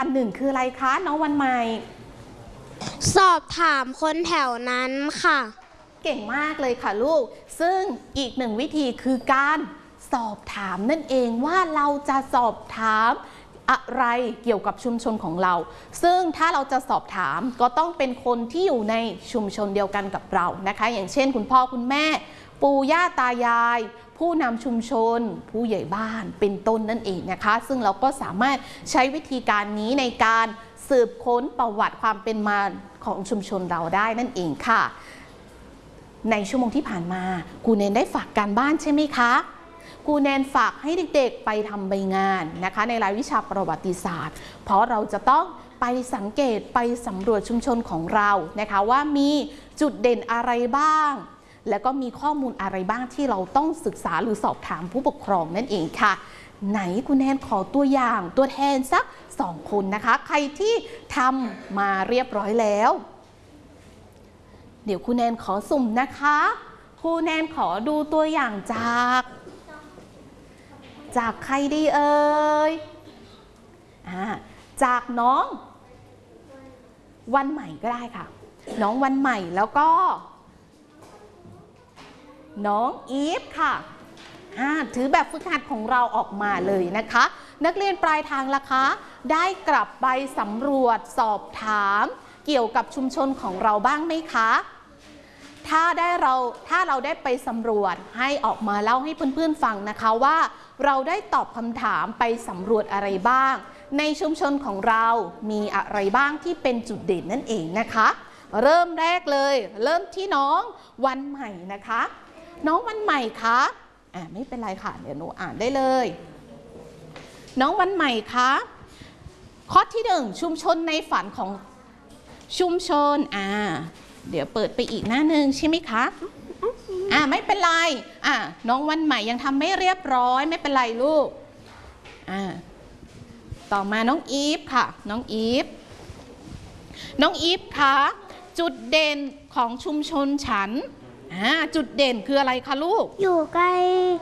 หนึ่งคืออะไรคะน้องวันใหม่สอบถามคนแถวนั้นค่ะเก่งมากเลยค่ะลูกซึ่งอีกหนึ่งวิธีคือการสอบถามนั่นเองว่าเราจะสอบถามอะไรเกี่ยวกับชุมชนของเราซึ่งถ้าเราจะสอบถามก็ต้องเป็นคนที่อยู่ในชุมชนเดียวกันกับเรานะคะอย่างเช่นคุณพ่อคุณแม่ปู่ย่าตายายผู้นำชุมชนผู้ใหญ่บ้านเป็นต้นนั่นเองนะคะซึ่งเราก็สามารถใช้วิธีการนี้ในการสืบค้นประวัติความเป็นมาของชุมชนเราได้นั่นเองค่ะในชั่วโมงที่ผ่านมาครูเนนได้ฝากการบ้านใช่ไหมคะครูแนนฝากให้เด็กๆไปทำใบงานนะคะในรายวิชาประวัติศาสตร์เพราะเราจะต้องไปสังเกตไปสำรวจชุมชนของเรานะคะว่ามีจุดเด่นอะไรบ้างแล้วก็มีข้อมูลอะไรบ้างที่เราต้องศึกษาหรือสอบถามผู้ปกครองนั่นเองค่ะไหนคุณแนนขอตัวอย่างตัวแทนสัก2 คนนะคะใครที่ทำมาเรียบร้อยแล้วเดี๋ยวคุณแนนขอสุ่มนะคะคุณแนนขอดูตัวอย่างจากใครดีเอ่ยจากน้องวันใหม่ก็ได้ค่ะน้องวันใหม่แล้วก็น้องอีฟค่ะถือแบบฝึกหัดของเราออกมาเลยนะคะนักเรียนปลายทางล่ะคะได้กลับไปสำรวจสอบถามเกี่ยวกับชุมชนของเราบ้างไหมคะถ้าเราได้ไปสำรวจให้ออกมาเล่าให้เพื่อนๆฟังนะคะว่าเราได้ตอบคำถามไปสำรวจอะไรบ้างในชุมชนของเรามีอะไรบ้างที่เป็นจุดเด่นนั่นเองนะคะเริ่มแรกเลยเริ่มที่น้องวันใหม่นะคะน้องวันใหม่คะไม่เป็นไรค่ะเดี๋ยวหนูอ่านได้เลยน้องวันใหม่คะข้อที่1ชุมชนในฝันของชุมชนเดี๋ยวเปิดไปอีกหน้านึงใช่ไหมคะไม่เป็นไรน้องวันใหม่ยังทำไม่เรียบร้อยไม่เป็นไรลูกต่อมาน้องอีฟค่ะน้องอีฟคะจุดเด่นของชุมชนฉันจุดเด่นคืออะไรคะลูกอยู่ใกล้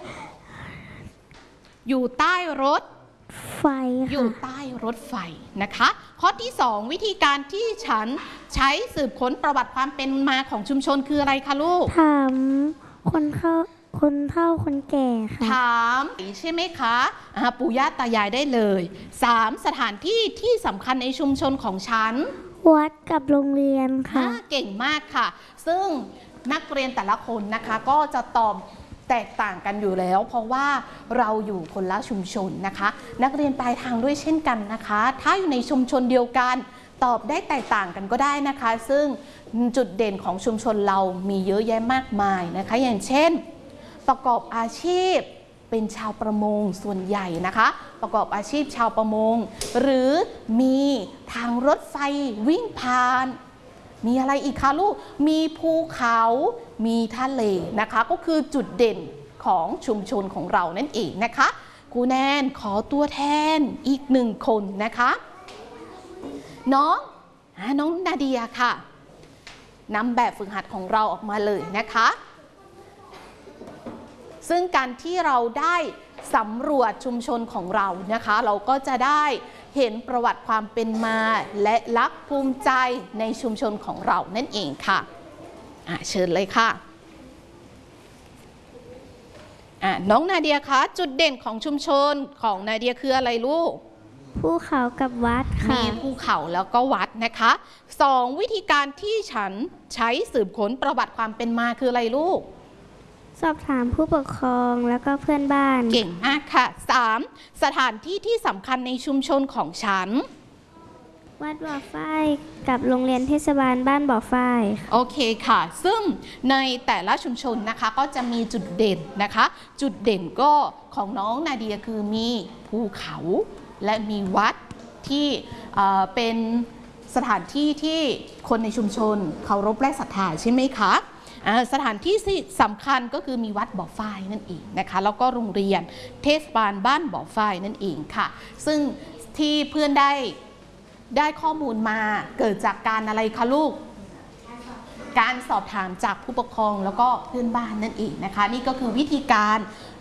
อยู่ใต้รถไฟอยู่ใต้รถไฟนะคะข้อที่2วิธีการที่ฉันใช้สืบค้นประวัติความเป็นมาของชุมชนคืออะไรคะลูกถามคนเฒ่าคนแก่ค่ะถามใช่ไหมคะปู่ย่าตายายได้เลย3สถานที่ที่สำคัญในชุมชนของฉันวัดกับโรงเรียนค่ะเก่งมากค่ะซึ่งนักเรียนแต่ละคนนะคะก็จะตอบแตกต่างกันอยู่แล้วเพราะว่าเราอยู่คนละชุมชนนะคะนักเรียนปลายทางด้วยเช่นกันนะคะถ้าอยู่ในชุมชนเดียวกันตอบได้แตกต่างกันก็ได้นะคะซึ่งจุดเด่นของชุมชนเรามีเยอะแยะมากมายนะคะอย่างเช่นประกอบอาชีพเป็นชาวประมงส่วนใหญ่นะคะประกอบอาชีพชาวประมงหรือมีทางรถไฟวิ่งผ่านมีอะไรอีกคะลูกมีภูเขามีทะเลนะคะก็คือจุดเด่นของชุมชนของเรานั่นเองนะคะครูแนนขอตัวแทนอีก1 คนนะคะน้องนาเดียค่ะนำแบบฝึกหัดของเราออกมาเลยนะคะซึ่งการที่เราได้สำรวจชุมชนของเรานะคะเราก็จะได้เห็นประวัติความเป็นมาและรักภูมิใจในชุมชนของเรานั่นเองค่ะเชิญเลยค่ะน้องนาเดียคะจุดเด่นของชุมชนของนาเดียคืออะไรลูกภูเขากับวัดค่ะมีภูเขาแล้วก็วัดนะคะ2วิธีการที่ฉันใช้สืบค้นประวัติความเป็นมาคืออะไรลูกสอบถามผู้ปกครองแล้วก็เพื่อนบ้านเก่งมากค่ะ3สถานที่ที่สำคัญในชุมชนของฉันวัดบ่อฝ้ายกับโรงเรียนเทศบาลบ้านบ่อฝ้ายโอเคค่ะซึ่งในแต่ละชุมชนนะคะก็จะมีจุดเด่นนะคะจุดเด่นก็ของน้องนาเดียคือมีภูเขาและมีวัดที่เป็นสถานที่ที่คนในชุมชนเคารพและศรัทธาใช่ไหมคะสถานที่สำคัญก็คือมีวัดบ่อฝ้ายนั่นเองนะคะแล้วก็โรงเรียนเทศบาลบ้านบ่อฝ้ายนั่นเองค่ะซึ่งที่เพื่อนได้ข้อมูลมาเกิดจากการอะไรคะลูกการสอบถามจากผู้ปกครองแล้วก็เพื่อนบ้านนั่นเองนะคะนี่ก็คือวิธีการ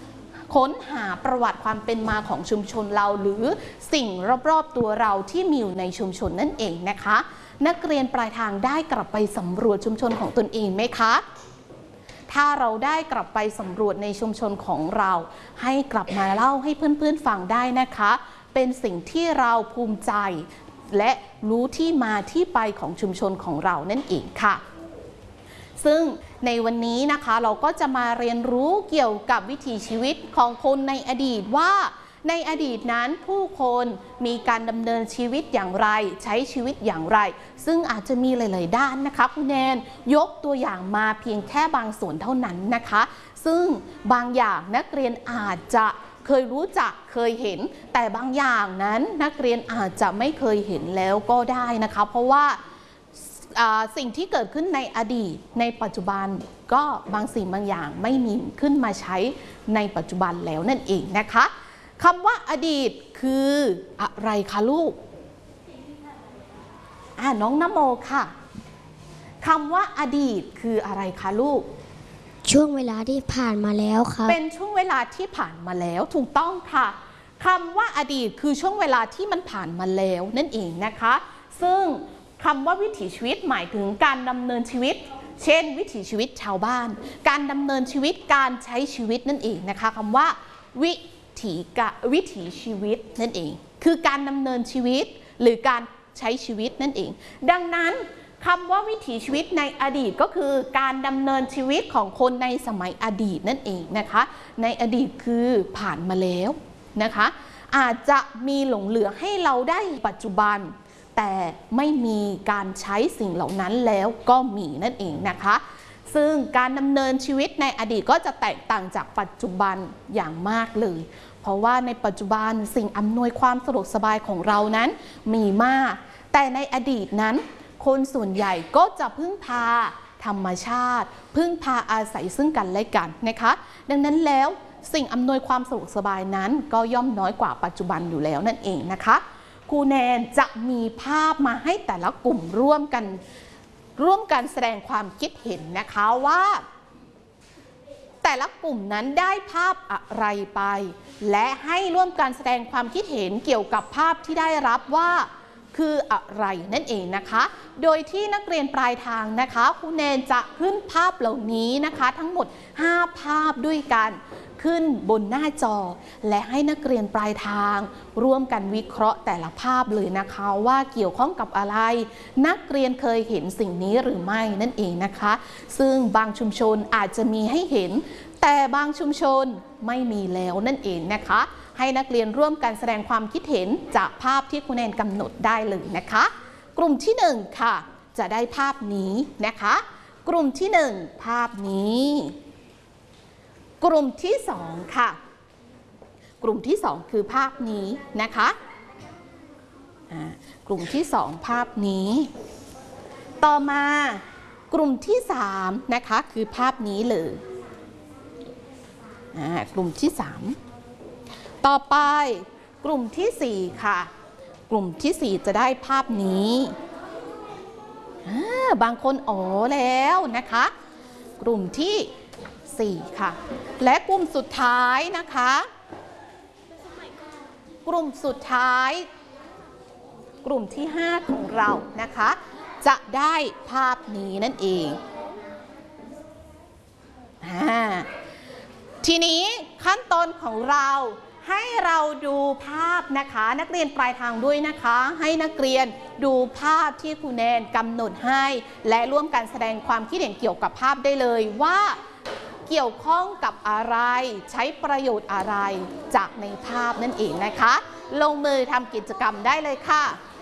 ค้นหาประวัติความเป็นมาของชุมชนเราหรือสิ่งรอบๆตัวเราที่มีอยู่ในชุมชนนั่นเองนะคะนักเรียนปลายทางได้กลับไปสำรวจชุมชนของตนเองไหมคะถ้าเราได้กลับไปสำรวจในชุมชนของเราให้กลับมาเล่าให้เพื่อนๆฟังได้นะคะเป็นสิ่งที่เราภูมิใจและรู้ที่มาที่ไปของชุมชนของเรานั่นเองค่ะซึ่งในวันนี้นะคะเราก็จะมาเรียนรู้เกี่ยวกับวิถีชีวิตของคนในอดีตว่าในอดีตนั้นผู้คนมีการดำเนินชีวิตอย่างไรใช้ชีวิตอย่างไรซึ่งอาจจะมีหลายๆด้านนะคะคุณแนนยกตัวอย่างมาเพียงแค่บางส่วนเท่านั้นนะคะซึ่งบางอย่างนักเรียนอาจจะเคยรู้จักเคยเห็นแต่บางอย่างนั้นนักเรียนอาจจะไม่เคยเห็นแล้วก็ได้นะคะเพราะว่าสิ่งที่เกิดขึ้นในอดีตในปัจจุบันก็บางสิ่งบางอย่างไม่มีขึ้นมาใช้ในปัจจุบันแล้วนั่นเองนะคะคำว่าอดีตคืออะไรคะลูกน้องนโมค่ะคำว่าอดีตคืออะไรคะลูกช่วงเวลาที่ผ่านมาแล้วครับเป็นช่วงเวลาที่ผ่านมาแล้วถูกต้องค่ะคำว่าอดีตคือช่วงเวลาที่มันผ่านมาแล้วนั่นเองนะคะซึ่งคำว่าวิถีชีวิตหมายถึงการดำเนินชีวิตเช่นวิถีชีวิตชาวบ้านการดำเนินชีวิตการใช้ชีวิตนั่นเองนะคะคำว่าวิถีชีวิตนั่นเองคือการดำเนินชีวิตหรือการใช้ชีวิตนั่นเองดังนั้นคำว่าวิถีชีวิตในอดีตก็คือการดำเนินชีวิตของคนในสมัยอดีตนั่นเองนะคะในอดีตคือผ่านมาแล้วนะคะอาจจะมีหลงเหลือให้เราได้ปัจจุบันแต่ไม่มีการใช้สิ่งเหล่านั้นแล้วก็มีนั่นเองนะคะซึ่งการดำเนินชีวิตในอดีตก็จะแตกต่างจากปัจจุบันอย่างมากเลยเพราะว่าในปัจจุบันสิ่งอำนวยความสะดวกสบายของเรานั้นมีมากแต่ในอดีตนั้นคนส่วนใหญ่ก็จะพึ่งพาธรรมชาติพึ่งพาอาศัยซึ่งกันและกันนะคะดังนั้นแล้วสิ่งอำนวยความสะดวกสบายนั้นก็ย่อมน้อยกว่าปัจจุบันอยู่แล้วนั่นเองนะคะครูแนนจะมีภาพมาให้แต่ละกลุ่มร่วมกันแสดงความคิดเห็นนะคะว่าแต่ละกลุ่มนั้นได้ภาพอะไรไปและให้ร่วมกันแสดงความคิดเห็นเกี่ยวกับภาพที่ได้รับว่าคืออะไรนั่นเองนะคะโดยที่นักเรียนปลายทางนะคะครูแนนจะขึ้นภาพเหล่านี้นะคะทั้งหมด5ภาพด้วยกันขึ้นบนหน้าจอและให้นักเรียนปลายทางร่วมกันวิเคราะห์แต่ละภาพเลยนะคะว่าเกี่ยวข้องกับอะไรนักเรียนเคยเห็นสิ่งนี้หรือไม่นั่นเองนะคะซึ่งบางชุมชนอาจจะมีให้เห็นแต่บางชุมชนไม่มีแล้วนั่นเองนะคะให้นักเรียนร่วมกันแสดงความคิดเห็นจากภาพที่ครูแนนกำหนดได้เลยนะคะกลุ่มที่1ค่ะจะได้ภาพนี้นะคะกลุ่มที่1ภาพนี้กลุ่มที่2ค่ะกลุ่มที่2คือภาพนี้นะคะกลุ่มที่2ภาพนี้ต่อมากลุ่มที่3นะคะคือภาพนี้เลยกลุ่มที่3ต่อไปกลุ่มที่4ค่ะกลุ่มที่4จะได้ภาพนี้บางคนอ๋อแล้วนะคะกลุ่มที่4ค่ะและกลุ่มสุดท้ายนะคะกลุ่มสุดท้ายกลุ่มที่5ของเรานะคะจะได้ภาพนี้นั่นเองทีนี้ขั้นตอนของเราให้เราดูภาพนะคะนักเรียนปลายทางด้วยนะคะให้นักเรียนดูภาพที่ครูแนนกำหนดให้และร่วมกันแสดงความคิดเห็นเกี่ยวกับภาพได้เลยว่าเกี่ยวข้องกับอะไรใช้ประโยชน์อะไรจากในภาพนั่นเองนะคะลงมือทำกิจกรรมได้เลยค่ะ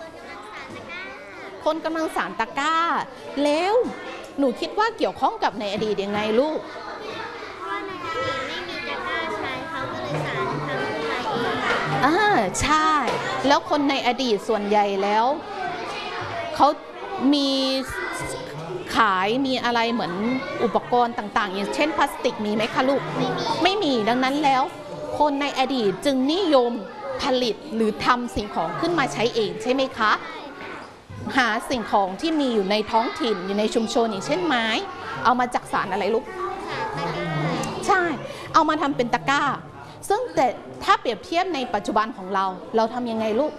คนกำลังสานตะกร้าแล้วหนูคิดว่าเกี่ยวข้องกับในอดีตยังไงลูกใช่แล้วคนในอดีตส่วนใหญ่แล้วเขามีขายมีอะไรเหมือนอุปกรณ์ต่างๆอย่างเช่นพลาสติกมีไหมคะลูกไม่มีดังนั้นแล้วคนในอดีตจึงนิยมผลิตหรือทำสิ่งของขึ้นมาใช้เองใช่ไหมคะหาสิ่งของที่มีอยู่ในท้องถิ่นอยู่ในชุมชนอย่างเช่นไม้เอามาจากสารอะไรลูกใช่เอามาทำเป็นตะกร้าซึ่งแต่ถ้าเปรียบเทียบในปัจจุบันของเราทำยังไงลูก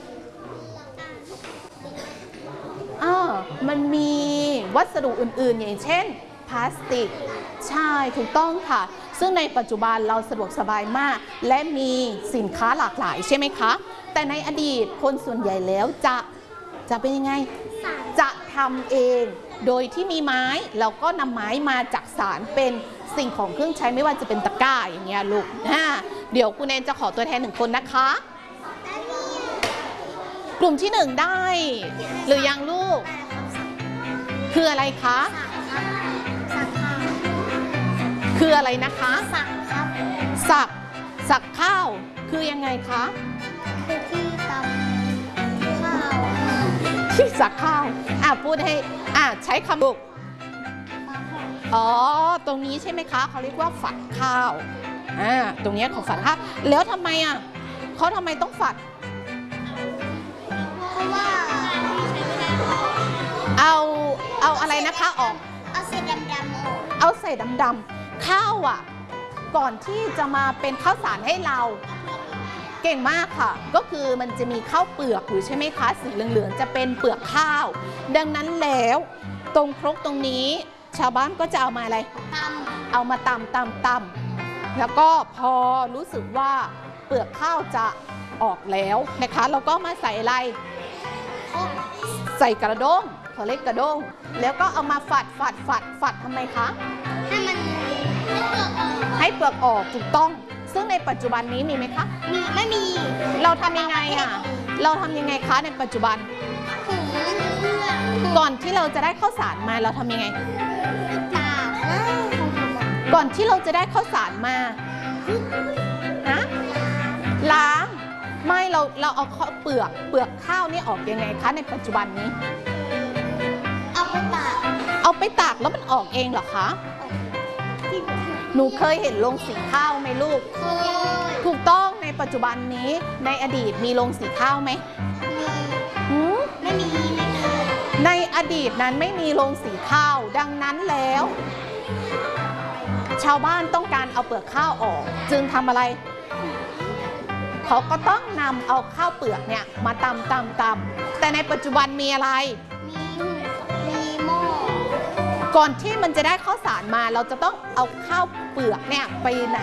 มันมีวัสดุอื่นๆอย่างเช่นพลาสติกใช่ถูกต้องค่ะซึ่งในปัจจุบันเราสะดวกสบายมากและมีสินค้าหลากหลายใช่ไหมคะแต่ในอดีตคนส่วนใหญ่แล้วจะเป็นยังไงจะทำเองโดยที่มีไม้แล้วก็นำไม้มาจักสานเป็นสิ่งของเครื่องใช้ไม่ว่าจะเป็นตะกร้าอย่างเงี้ยลูกเดี๋ยวคุณแอนจะขอตัวแทน1 คนนะคะกลุ่มที่1ได้หรือยังลูกคืออะไรคะคืออะไรนะคะสักข้าวคือยังไงคะคือที่ตำข้าวที่สักข้าวพูดให้ใช้คำลูกตรงนี้ใช่ไหมคะเขาเรียกว่าฝัดข้าวตรงนี้ของฝัดข้าวแล้วทำไมเขาทำไมต้องฝัดเพราะว่าเอาอะไรนะคะออกเอาเศษดำๆออกเอาเศษดำๆข้าวก่อนที่จะมาเป็นข้าวสารให้เราเก่งมากค่ะก็คือมันจะมีข้าวเปลือกอยู่ใช่ไหมคะสีเหลืองๆจะเป็นเปลือกข้าวดังนั้นแล้วตรงครกตรงนี้ชาวบ้านก็จะเอามาอะไรเอามาตำแล้วก็พอรู้สึกว่าเปลือกข้าวจะออกแล้วนะคะเราก็มาใส่อะไรใส่กระด้งเขาเรียกกระด้งแล้วก็เอามาฝัดทำไมคะให้มันให้เปลือกออกถูกต้องซึ่งในปัจจุบันนี้มีไหมคะไม่มีเราทำยังไงเราทำยังไงคะในปัจจุบันก่อนที่เราจะได้ข้าวสารมาเราทำยังไงก่อนที่เราจะได้ข้าวสารมาล้างไม่เราเอาเปลือกข้าวนี่ออกยังไงคะในปัจจุบันนี้เอาไปตากแล้วมันออกเองเหรอคะหนูเคยเห็นโรงสีข้าวไหมลูกถูกต้องในปัจจุบันนี้ในอดีตมีโรงสีข้าวไหมไม่มีในอดีตนั้นไม่มีโรงสีข้าวดังนั้นแล้วชาวบ้านต้องการเอาเปลือกข้าวออกจึงทำอะไรเขาก็ต้องนำเอาข้าวเปลือกเนี่ยมาตำแต่ในปัจจุบันมีอะไรมีหม้อก่อนที่มันจะได้ข้าวสารมาเราจะต้องเอาข้าวเปลือกเนี่ยไปไหน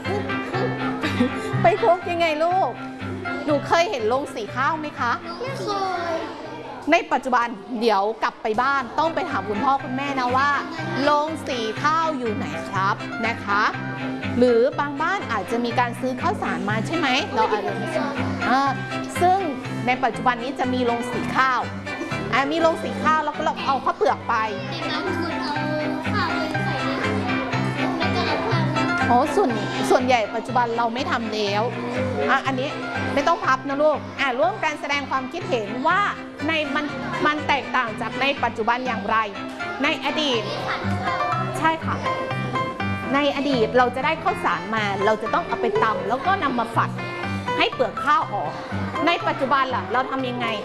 ไปคลุกยังไงลูกหนูเคยเห็นโรงสีข้าวไหมคะไม่เคยในปัจจุบันเดี๋ยวกลับไปบ้านต้องไปถามคุณพ่อคุณแม่นะว่าโรงสีข้าวอยู่ไหนครับนะคะหรือบางบ้านอาจจะมีการซื้อข้าวสารมาใช่ไหมเราอาจจะไม่ทราบซึ่งในปัจจุบันนี้จะมีโรงสีข้าวมีโรงสีข้าวแล้วก็เราเอาข้าวเปลือกไปแต่บางคนเอาข้าวเลยใส่แล้วก็เอาข้าวส่วนใหญ่ปัจจุบันเราไม่ทำแล้วอันนี้ไม่ต้องพับนะลูกร่วมการแสดงความคิดเห็นว่าในมันแตกต่างจากในปัจจุบันอย่างไรในอดีตใช่ค่ะในอดีตเราจะได้ข้าวสารมาเราจะต้องเอาไปตำแล้วก็นำมาฝัดให้เปลือกข้าวออกในปัจจุบันล่ะเราทำยังไง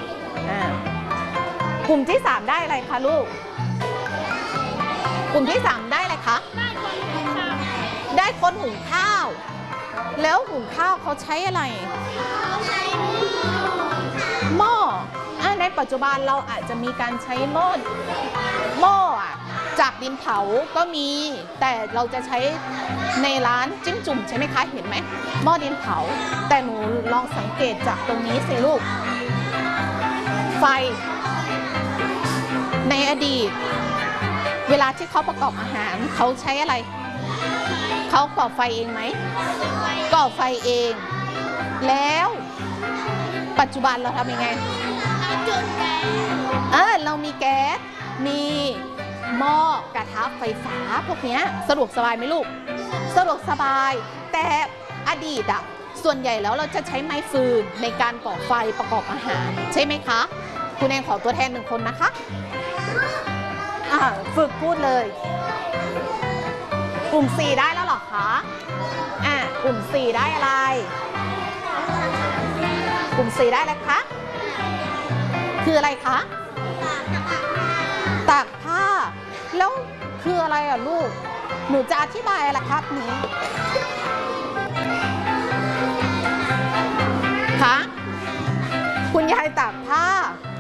กลุ่มที่3ได้อะไรคะลูกกลุ่มที่3ได้อะไรคะได้คนหุงข้าวแล้วหุงข้าวเขาใช้อะไรหม้อในปัจจุบันเราอาจจะมีการใช้หม้อจากดินเผาก็มีแต่เราจะใช้ในร้านจิ้มจุ่มใช่ไหมคะเห็นไหมหม้อดินเผาแต่หนูลองสังเกตจากตรงนี้สิลูกไฟในอดีตเวลาที่เขาประกอบอาหารเขาใช้อะไรเขาก่อไฟเองไหมก่อไฟเองแล้วปัจจุบันเราทำยังไงจุดแก๊สเรามีแก๊สมีหม้อกระทะไฟฟ้าพวกนี้สะดวกสบายไหมลูกสะดวกสบายแต่อดีตส่วนใหญ่แล้วเราจะใช้ไม้ฟืนในการก่อไฟประกอบอาหารใช่ไหมคะคุณแอนขอตัวแทน1 คนนะคะฝึกพูดเลยกลุ่ม4ได้แล้วหรอคะกลุ่ม4ได้อะไรกลุ่ม4ได้อะไรคะคืออะไรคะตากผ้าแล้วคืออะไรลูกหนูจะอธิบายอะไรครับนี้ยายตากผ้า